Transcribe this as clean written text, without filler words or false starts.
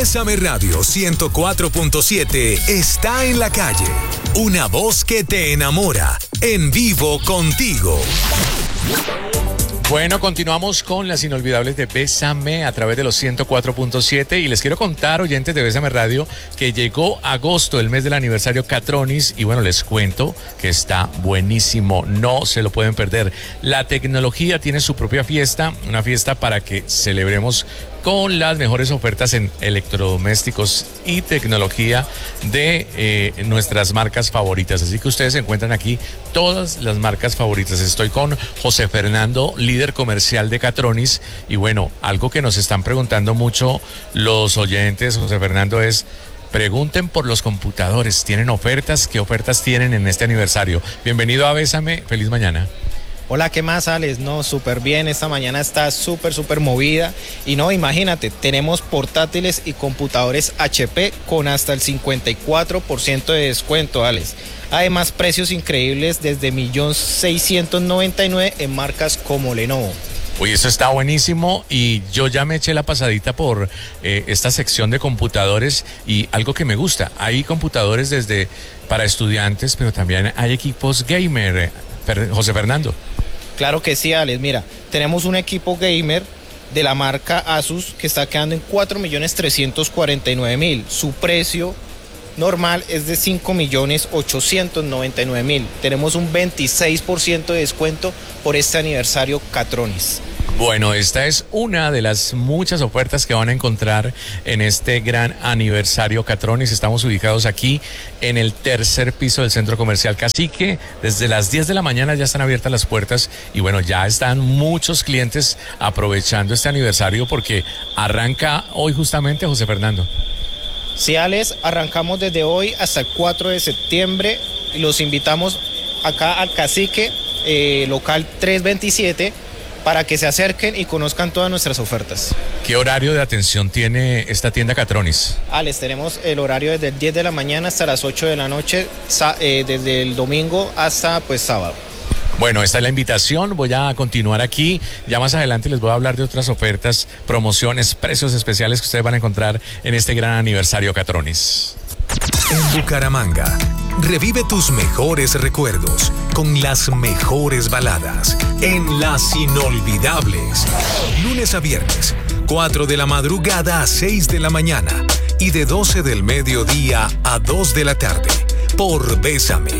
Bésame Radio 104.7 está en la calle. Una voz que te enamora. En vivo contigo. Bueno, continuamos con las inolvidables de Bésame a través de los 104.7 y les quiero contar, oyentes de Bésame Radio, que llegó agosto, el mes del aniversario Catronis, y bueno, les cuento que está buenísimo, no se lo pueden perder. La tecnología tiene su propia fiesta, una fiesta para que celebremos con las mejores ofertas en electrodomésticos y tecnología de nuestras marcas favoritas. Así que ustedes encuentran aquí todas las marcas favoritas. Estoy con José Fernando, líder comercial de Catronis. Y bueno, algo que nos están preguntando mucho los oyentes, José Fernando, es: pregunten por los computadores. ¿Tienen ofertas? ¿Qué ofertas tienen en este aniversario? Bienvenido a Bésame. Feliz mañana. Hola, ¿qué más, Alex? No, súper bien, esta mañana está súper movida. Y no, imagínate, tenemos portátiles y computadores HP con hasta el 54% de descuento, Alex. Además, precios increíbles desde 1.699.000 en marcas como Lenovo. Uy, eso está buenísimo y yo ya me eché la pasadita por esta sección de computadores y algo que me gusta, hay computadores desde para estudiantes, pero también hay equipos gamer, José Fernando. Claro que sí, Alex. Mira, tenemos un equipo gamer de la marca Asus que está quedando en 4.349.000. Su precio normal es de 5.899.000. Tenemos un 26% de descuento por este aniversario Catronis. Bueno, esta es una de las muchas ofertas que van a encontrar en este gran aniversario Catronis. Estamos ubicados aquí en el tercer piso del Centro Comercial Cacique. Desde las 10 de la mañana ya están abiertas las puertas y bueno, ya están muchos clientes aprovechando este aniversario porque arranca hoy justamente, José Fernando. Sí, Alex, arrancamos desde hoy hasta el 4 de septiembre. Los invitamos acá al Cacique, local 327, para que se acerquen y conozcan todas nuestras ofertas. ¿Qué horario de atención tiene esta tienda Catronis? Alex, tenemos el horario desde el 10 de la mañana hasta las 8 de la noche, desde el domingo hasta sábado. Bueno, esta es la invitación, voy a continuar aquí, ya más adelante les voy a hablar de otras ofertas, promociones, precios especiales que ustedes van a encontrar en este gran aniversario Catronis. En Bucaramanga, revive tus mejores recuerdos con las mejores baladas en Las Inolvidables. Lunes a viernes, 4 de la madrugada a 6 de la mañana y de 12 del mediodía a 2 de la tarde por Bésame